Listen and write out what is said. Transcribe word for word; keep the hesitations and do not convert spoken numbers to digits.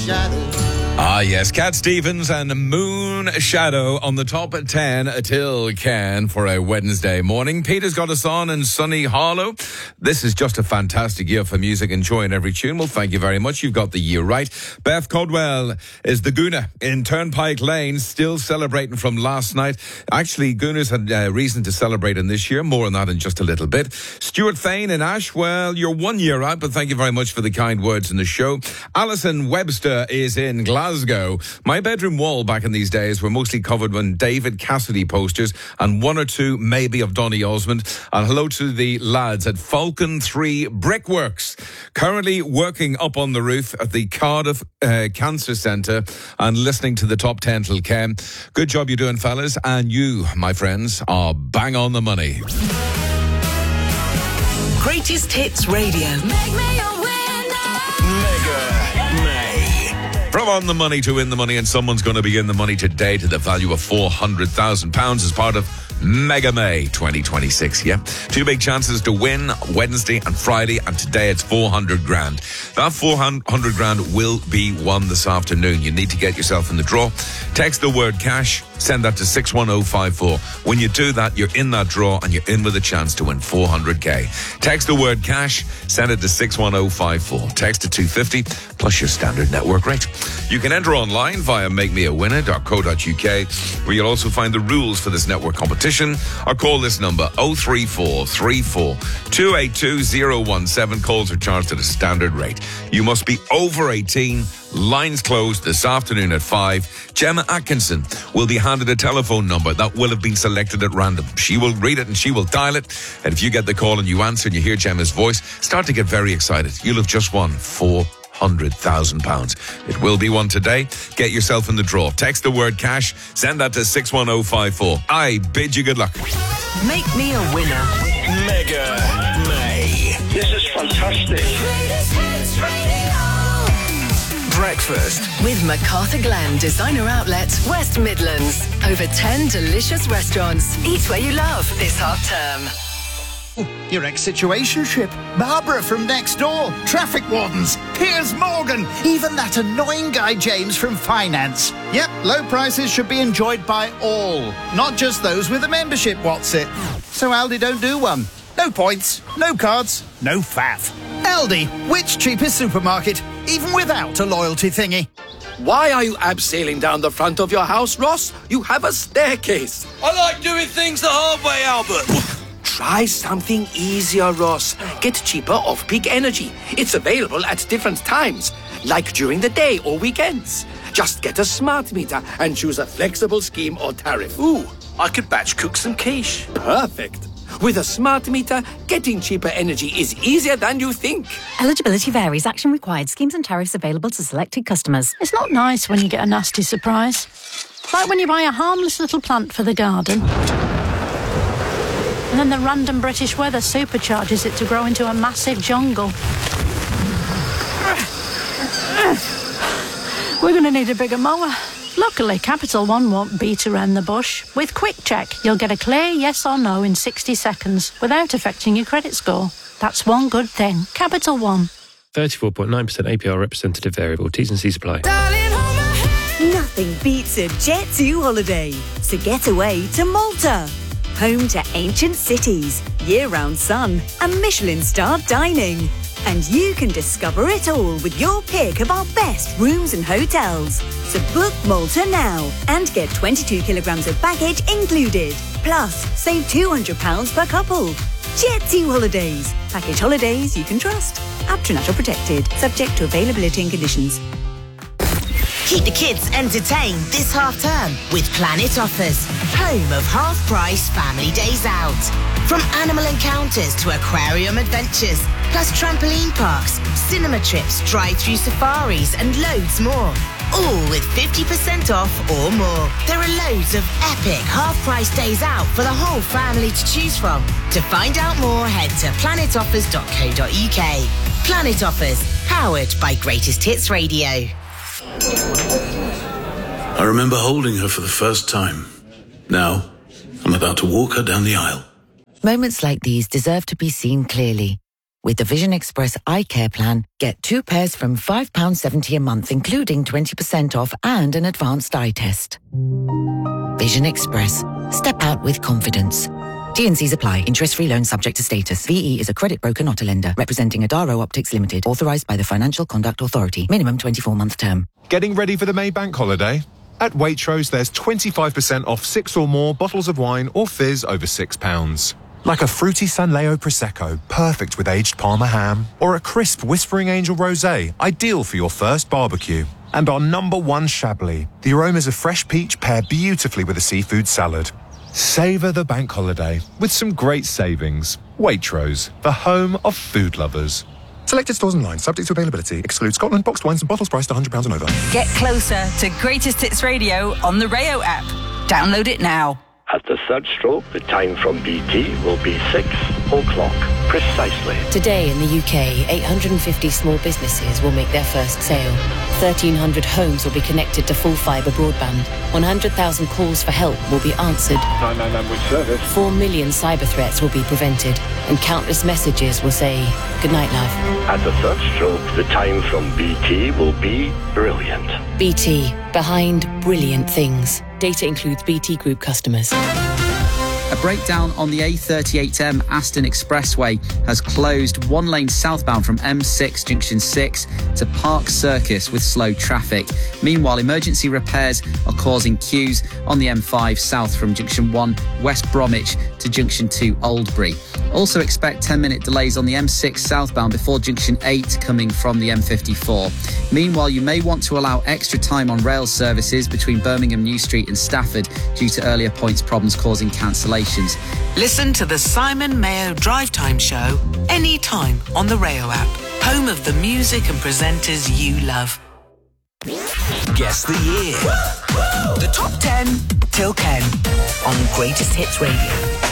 Ah, yes, Cat Stevens and Moon Shadow on the top ten till Ken for a Wednesday morning. Peter's got us on in sunny Harlow. This is just a fantastic year for music, enjoying every tune. Well, thank you very much. You've got the year right. Beth Codwell is the Guna in Turnpike Lane, still celebrating from last night. Actually, Guna's had uh, reason to celebrate in this year. More on that in just a little bit. Stuart Thane in Ash, well, you're one year out, but thank you very much for the kind words in the show. Alison Webster is in Glasgow. Glasgow. My bedroom wall back in these days were mostly covered with David Cassidy posters and one or two maybe of Donny Osmond. And hello to the lads at Falcon three Brickworks, currently working up on the roof at the Cardiff uh, Cancer Centre and listening to the top ten till Ken. Good job you're doing, fellas, and you, my friends, are bang on the money. Greatest Hits Radio. Make me a winner. Mega May. From on the money to in the money, and someone's going to be in the money today to the value of four hundred thousand pounds as part of Mega May twenty twenty-six, yeah? Two big chances to win Wednesday and Friday, and today it's four hundred grand. That four hundred grand will be won this afternoon. You need to get yourself in the draw. Text the word cash, send that to six one oh five four. When you do that, you're in that draw and you're in with a chance to win four hundred k. Text the word cash, send it to six one oh five four. Text to two fifty plus your standard network rate. You can enter online via make me a winner dot co dot uk, where you'll also find the rules for this network competition, or call this number oh three four three four two eight two oh one seven. Calls are charged at a standard rate. You must be over eighteen. Lines closed this afternoon at five. Gemma Atkinson will be handed a telephone number that will have been selected at random. She will read it and she will dial it. And if you get the call and you answer and you hear Gemma's voice, start to get very excited. You'll have just won four hundred thousand pounds. It will be one today. Get yourself in the draw. Text the word cash. Send that to six one oh five four. I bid you good luck. Make me a winner. Mega May. This is fantastic. Breakfast with MacArthur Glen Designer Outlets, West Midlands. Over ten delicious restaurants. Eat where you love this half term. Your ex-situationship, Barbara from next door, traffic wardens, Piers Morgan, even that annoying guy James from finance. Yep, low prices should be enjoyed by all, not just those with a membership, what's it? So Aldi don't do one. No points, no cards, no faff. Aldi, which cheapest supermarket, even without a loyalty thingy? Why are you abseiling down the front of your house, Ross? You have a staircase. I like doing things the hard way, Albert. Try something easier, Ross. Get cheaper off-peak energy. It's available at different times, like during the day or weekends. Just get a smart meter and choose a flexible scheme or tariff. Ooh, I could batch cook some quiche. Perfect. With a smart meter, getting cheaper energy is easier than you think. Eligibility varies. Action required. Schemes and tariffs available to selected customers. It's not nice when you get a nasty surprise. Like when you buy a harmless little plant for the garden, and then the random British weather supercharges it to grow into a massive jungle. We're going to need a bigger mower. Luckily, Capital One won't beat around the bush. With Quick Check, you'll get a clear yes or no in sixty seconds without affecting your credit score. That's one good thing. Capital One. thirty-four point nine percent A P R representative variable. T's and C's apply. Nothing beats a Jet two holiday. So get away to Malta. Home to ancient cities, year-round sun and Michelin-starred dining. And you can discover it all with your pick of our best rooms and hotels. So book Malta now and get twenty-two kilograms of baggage included. Plus, save two hundred pounds per couple. Jet two Holidays. Package holidays you can trust. Aptronaut protected. Subject to availability and conditions. Keep the kids entertained this half term with Planet Offers, home of half-price family days out. From animal encounters to aquarium adventures, plus trampoline parks, cinema trips, drive-through safaris and loads more. All with fifty percent off or more. There are loads of epic half-price days out for the whole family to choose from. To find out more, head to planet offers dot co dot uk. Planet Offers, powered by Greatest Hits Radio. I remember holding her for the first time. Now, I'm about to walk her down the aisle. Moments like these deserve to be seen clearly. With the Vision Express Eye Care Plan, get two pairs from five pounds seventy a month, including twenty percent off and an advanced eye test. Vision Express. Step out with confidence. T and C's apply. Interest-free loan subject to status. V E is a credit broker, not a lender. Representing Adaro Optics Limited. Authorised by the Financial Conduct Authority. Minimum twenty-four month term. Getting ready for the May Bank holiday? At Waitrose, there's twenty-five percent off six or more bottles of wine or fizz over six pounds. Like a fruity San Leo Prosecco, perfect with aged Parma ham. Or a crisp Whispering Angel Rosé, ideal for your first barbecue. And our number one Chablis. The aromas of fresh peach pair beautifully with a seafood salad. Savour the bank holiday with some great savings. Waitrose, the home of food lovers. Selected stores online, subject to availability. Excludes Scotland, boxed wines and bottles priced one hundred pounds and over. Get closer to Greatest Hits Radio on the Rayo app. Download it now. At the third stroke, the time from B T will be six o'clock, precisely. Today in the U K, eight hundred fifty small businesses will make their first sale. thirteen hundred homes will be connected to full fibre broadband. one hundred thousand calls for help will be answered. nine nine nine with service. four million cyber threats will be prevented. And countless messages will say, "Good night, love." At the third stroke, the time from B T will be brilliant. B T, behind brilliant things. Data includes B T Group customers. A breakdown on the A thirty-eight M Aston Expressway has closed one lane southbound from M six Junction six to Park Circus with slow traffic. Meanwhile, emergency repairs are causing queues on the M five south from Junction one West Bromwich to Junction two Oldbury. Also expect ten minute delays on the M six southbound before Junction eight coming from the M fifty-four. Meanwhile, you may want to allow extra time on rail services between Birmingham New Street and Stafford due to earlier points problems causing cancellations. Listen to the Simon Mayo Drive Time Show anytime on the Rayo app, home of the music and presenters you love. Guess the year. The top ten till ten on Greatest Hits Radio.